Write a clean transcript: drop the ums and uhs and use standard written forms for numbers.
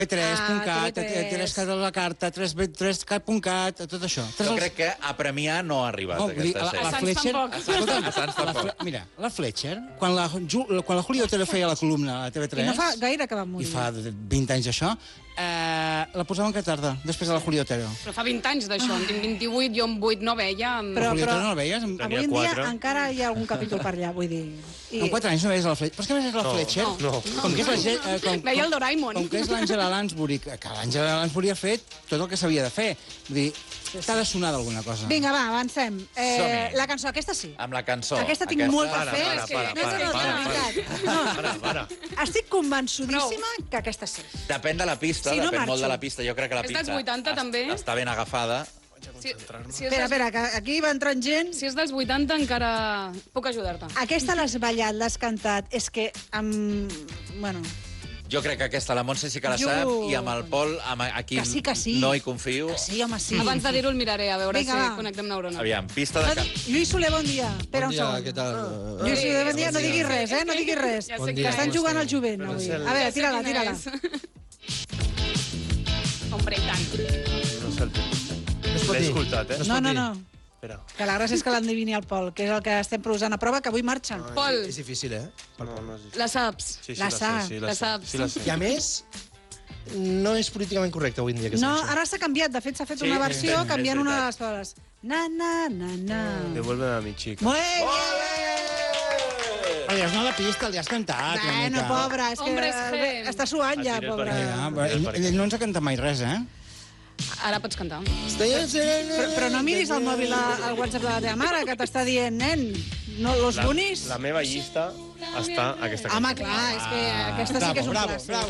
3.cat, 3cat de la carta, 3cat.cat, tot això. Jo crec que a premiar no ha arribat aquesta sèrie. La Fletcher... A Sants tampoc. Mira, la Fletcher, quan la Julio Otero feia la columna a TV3... I no fa gaire que va morir. I fa 20 anys d'això, la posaven cada tarda, després de la Julio Otero. Però fa 20 anys d'això, en tinc 28, jo amb 8 no veia... La Julio Otero no la veies? Avui en dia encara hi ha algun capítol per allà, vull dir... En 4 anys no veies la Fletcher? Però és que veies la Fletcher? No. Com que és Veia el Doraemon. Com que és l'Àngela Lansbury, que l'Àngela Lansbury ha fet tot el que s'havia de fer. Vull dir, t'ha de sonar d'alguna cosa. Vinga, va, avancem. Som-hi. La cançó, aquesta sí. Amb la cançó. Aquesta tinc molt per fer. Para. Estic convençudíssima que aquesta sí. Depèn de la pista, Si no depèn molt marxo. de la pista. Jo crec que la És dels pista 80 també? està ben agafada. Espera, que aquí va entrant gent. Si és dels 80 encara puc ajudar-te. Aquesta l'has ballat, l'has cantat. És que Bueno... Jo crec que aquesta, la Montse sí que la Jo- sap, i amb el Pol, aquí Que sí. no hi confio. Que sí, home, sí. Abans de dir-ho el miraré, a veure Vinga, si va. connectem neurones. Aviam, pista de... Lluís Soler, bon dia. Espera un segon. Què tal? Lluís Soler, bon dia. No diguis res, no diguis res. Ja Bon sé dia. Que estan jugant al jovent, avui. A veure, tira-la, tira-la. Hombre, i tant. No sé el temps. L'he escoltat, No. Espera. Que la gràcia és que l'endevini el Pol, que és el que estem posant a prova, que avui marxen. Pol, És difícil, eh? No, la saps. Sí, La sap. La saps. Sí, la sé. I a més, no és políticament correcte avui en dia aquesta No, cançó. ara s'ha canviat. De fet, s'ha fet una versió canviant una de les paraules. Na, na, na, na. Devuélveme a mi chica. Molt bé! Li has donat la pista, li has cantat. Bueno, pobre, és que Hombres G. està suant ja, Al pobre. Ell no ens ha cantat mai res, eh? Ara pots cantar. Però no miris el mòbil al WhatsApp de la teva mare, que t'està dient, nen, no los bonis. La meva llista està aquesta cançó. Home, clar, és que aquesta sí que és un Bravo, clàssic. bravo.